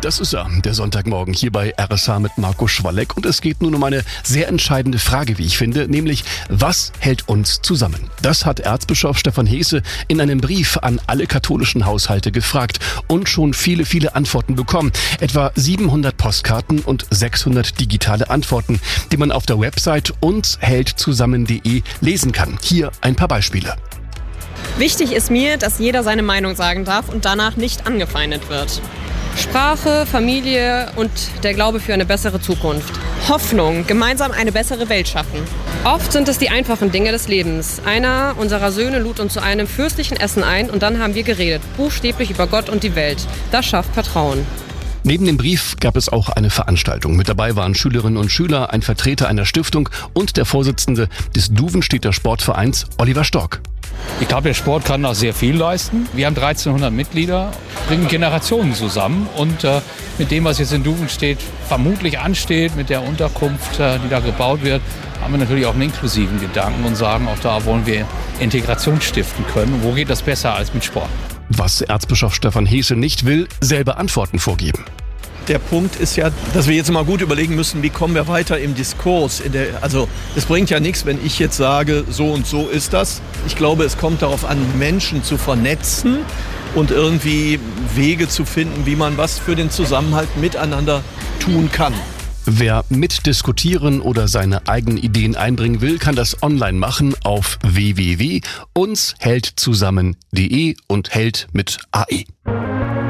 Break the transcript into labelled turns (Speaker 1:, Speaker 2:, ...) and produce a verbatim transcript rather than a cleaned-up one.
Speaker 1: Das ist er, der Sonntagmorgen hier bei R S H mit Marco Schwalleck. Und es geht nun um eine sehr entscheidende Frage, wie ich finde, nämlich, was hält uns zusammen? Das hat Erzbischof Stefan Heese in einem Brief an alle katholischen Haushalte gefragt und schon viele, viele Antworten bekommen. Etwa siebenhundert Postkarten und sechshundert digitale Antworten, die man auf der Website uns hält zusammen punkt de lesen kann. Hier ein paar Beispiele.
Speaker 2: Wichtig ist mir, dass jeder seine Meinung sagen darf und danach nicht angefeindet wird. Sprache, Familie und der Glaube für eine bessere Zukunft. Hoffnung, gemeinsam eine bessere Welt schaffen. Oft sind es die einfachen Dinge des Lebens. Einer unserer Söhne lud uns zu einem fürstlichen Essen ein und dann haben wir geredet, buchstäblich über Gott und die Welt. Das schafft Vertrauen.
Speaker 1: Neben dem Brief gab es auch eine Veranstaltung. Mit dabei waren Schülerinnen und Schüler, ein Vertreter einer Stiftung und der Vorsitzende des Duvenstedter Sportvereins, Oliver Stork.
Speaker 3: Ich glaube, der Sport kann noch sehr viel leisten. Wir haben dreizehnhundert Mitglieder, bringen Generationen zusammen. Und äh, mit dem, was jetzt in Duvenstedt vermutlich ansteht, mit der Unterkunft, äh, die da gebaut wird, haben wir natürlich auch einen inklusiven Gedanken und sagen, auch da wollen wir Integration stiften können. Wo geht das besser als mit Sport?
Speaker 1: Was Erzbischof Stefan Heese nicht will, selber Antworten vorgeben.
Speaker 4: Der Punkt ist ja, dass wir jetzt mal gut überlegen müssen, wie kommen wir weiter im Diskurs. In der, also es bringt ja nichts, wenn ich jetzt sage, so und so ist das. Ich glaube, es kommt darauf an, Menschen zu vernetzen und irgendwie Wege zu finden, wie man was für den Zusammenhalt miteinander tun kann.
Speaker 1: Wer mitdiskutieren oder seine eigenen Ideen einbringen will, kann das online machen auf w w w punkt uns hält zusammen punkt de und hält mit A E.